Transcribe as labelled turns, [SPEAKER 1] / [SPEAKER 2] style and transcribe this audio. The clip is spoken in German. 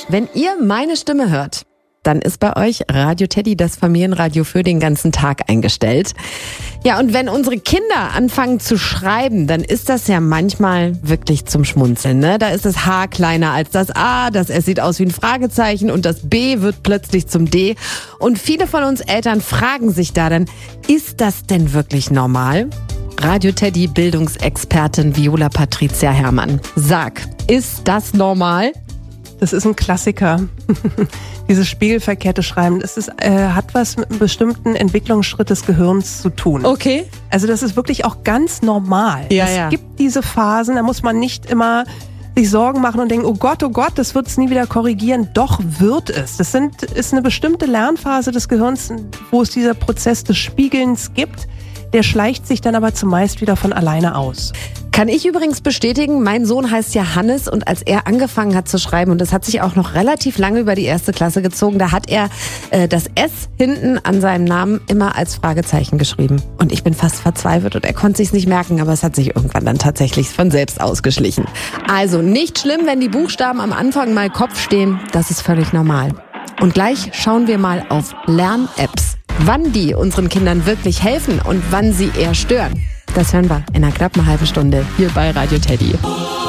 [SPEAKER 1] Wenn ihr meine Stimme hört, dann ist bei euch Radio Teddy, das Familienradio, für den ganzen Tag eingestellt. Ja, und wenn unsere Kinder anfangen zu schreiben, dann ist das ja manchmal wirklich zum Schmunzeln, ne? Da ist das H kleiner als das A, das S sieht aus wie ein Fragezeichen und das B wird plötzlich zum D. Und viele von uns Eltern fragen sich da dann, ist das denn wirklich normal? Radio Teddy Bildungsexpertin Viola Patricia Herrmann. Sag, ist das normal?
[SPEAKER 2] Das ist ein Klassiker. Dieses spiegelverkehrte Schreiben, hat was mit einem bestimmten Entwicklungsschritt des Gehirns zu tun.
[SPEAKER 1] Okay.
[SPEAKER 2] Also das ist wirklich auch ganz normal. Es gibt diese Phasen, da muss man nicht immer sich Sorgen machen und denken, oh Gott, das wird es nie wieder korrigieren. Doch wird es. Das ist eine bestimmte Lernphase des Gehirns, wo es dieser Prozess des Spiegelns gibt. Der schleicht sich dann aber zumeist wieder von alleine aus.
[SPEAKER 1] Kann ich übrigens bestätigen, mein Sohn heißt ja Hannes und als er angefangen hat zu schreiben, und das hat sich auch noch relativ lange über die 1. Klasse gezogen, da hat er das S hinten an seinem Namen immer als Fragezeichen geschrieben. Und ich bin fast verzweifelt und er konnte sich's nicht merken, aber es hat sich irgendwann dann tatsächlich von selbst ausgeschlichen. Also nicht schlimm, wenn die Buchstaben am Anfang mal Kopf stehen, das ist völlig normal. Und gleich schauen wir mal auf Lern-Apps. Wann die unseren Kindern wirklich helfen und wann sie eher stören, das hören wir in einer knappen halben Stunde hier bei Radio Teddy.